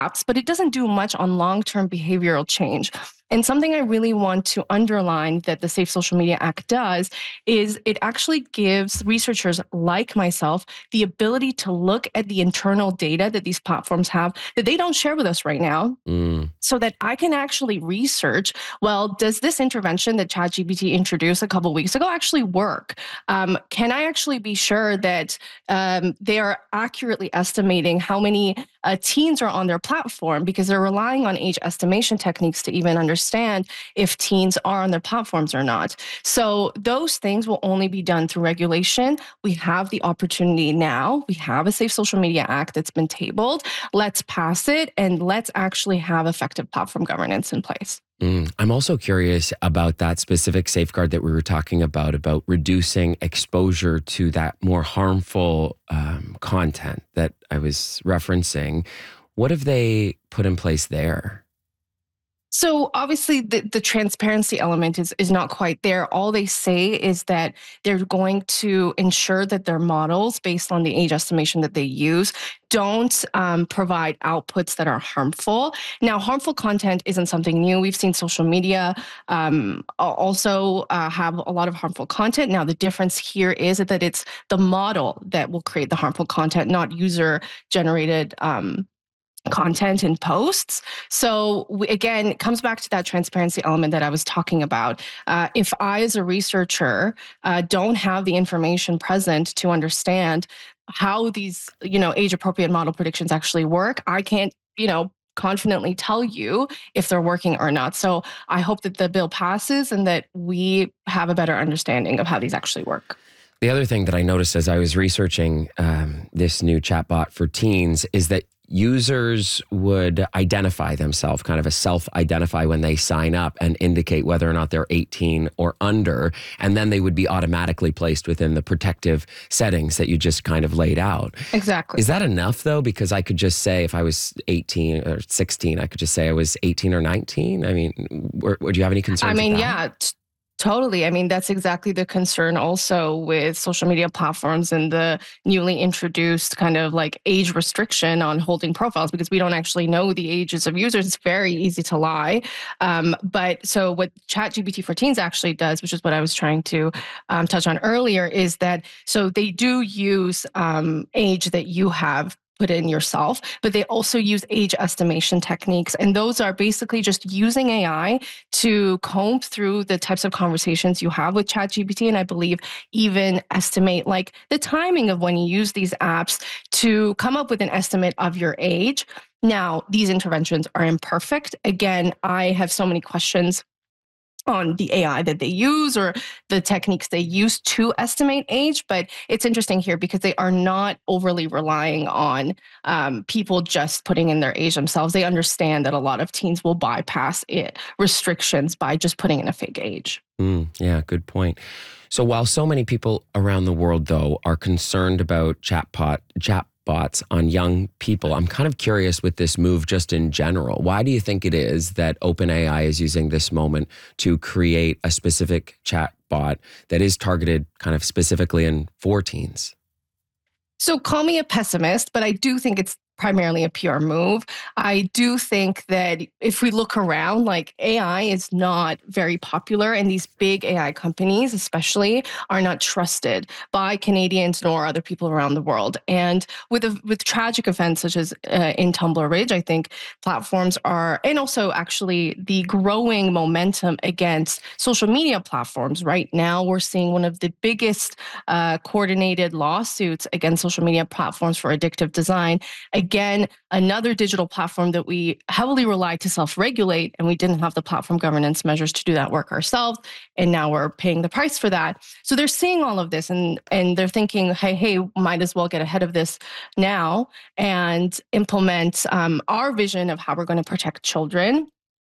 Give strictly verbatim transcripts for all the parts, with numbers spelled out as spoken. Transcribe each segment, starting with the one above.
apps, but it doesn't do much on long-term behavioral change. And something I really want to underline that the Safe Social Media Act does is it actually gives researchers like myself the ability to look at the internal data that these platforms have that they don't share with us right now. Mm. So that I can actually research, well, does this intervention that ChatGPT introduced a couple of weeks ago actually work? Um, can I actually be sure that um, they are accurately estimating how many uh, teens are on their platform, because they're relying on age estimation techniques to even understand if teens are on their platforms or not. So those things will only be done through regulation. We have the opportunity now. We have a Safe Social Media Act that's been tabled. Let's pass it and let's actually have effective platform governance in place. Mm. I'm also curious about that specific safeguard that we were talking about, about reducing exposure to that more harmful um, content that I was referencing. What have they put in place there? So obviously the, the transparency element is, is not quite there. All they say is that they're going to ensure that their models, based on the age estimation that they use, don't um, provide outputs that are harmful. Now, harmful content isn't something new. We've seen social media um, also uh, have a lot of harmful content. Now, the difference here is that it's the model that will create the harmful content, not user-generated um content and posts. So we, again, it comes back to that transparency element that I was talking about. Uh, if I, as a researcher, uh, don't have the information present to understand how these, you know, age-appropriate model predictions actually work, I can't, you know, confidently tell you if they're working or not. So I hope that the bill passes and that we have a better understanding of how these actually work. The other thing that I noticed as I was researching um, this new chatbot for teens is that users would identify themselves, kind of a self-identify when they sign up and indicate whether or not they're eighteen or under, and then they would be automatically placed within the protective settings that you just kind of laid out. Exactly. Is that enough though? Because I could just say if I was eighteen or sixteen, I could just say I was eighteen or nineteen. I mean, would you have any concerns I mean, with yeah. that? T- Totally. I mean, that's exactly the concern also with social media platforms and the newly introduced kind of like age restriction on holding profiles, because we don't actually know the ages of users. It's very easy to lie. Um, but so what ChatGPT for Teens actually does, which is what I was trying to um, touch on earlier, is that so they do use um, age that you have put in yourself, but they also use age estimation techniques. And those are basically just using A I to comb through the types of conversations you have with ChatGPT. And I believe even estimate like the timing of when you use these apps to come up with an estimate of your age. Now, these interventions are imperfect. Again, I have so many questions on the A I that they use or the techniques they use to estimate age. But it's interesting here because they are not overly relying on um, people just putting in their age themselves. They understand that a lot of teens will bypass it restrictions by just putting in a fake age. Mm, yeah, good point. So while so many people around the world, though, are concerned about chatbot, chatbots on young people, I'm kind of curious with this move just in general. Why do you think it is that OpenAI is using this moment to create a specific chatbot that is targeted kind of specifically in for teens? So call me a pessimist, but I do think it's primarily a P R move. I do think that if we look around, like A I is not very popular, and these big A I companies, especially, are not trusted by Canadians nor other people around the world. And with a, with tragic events such as uh, in Tumbler Ridge, I think platforms are, and also actually the growing momentum against social media platforms. Right now, we're seeing one of the biggest uh, coordinated lawsuits against social media platforms for addictive design. Again, another digital platform that we heavily rely to self-regulate, and we didn't have the platform governance measures to do that work ourselves, and now we're paying the price for that. So they're seeing all of this, and and they're thinking, hey, hey, might as well get ahead of this now and implement um, our vision of how we're going to protect children,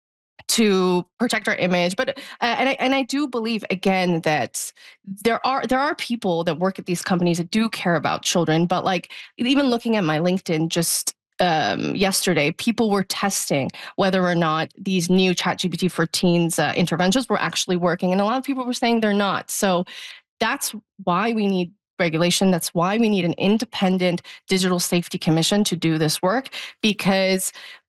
to protect our image. But uh, and I and I do believe again that there are there are people that work at these companies that do care about children. But like even looking at my LinkedIn just um, yesterday, people were testing whether or not these new ChatGPT for Teens uh, interventions were actually working, and a lot of people were saying they're not. So that's why we need regulation. That's why we need an independent digital safety commission to do this work, because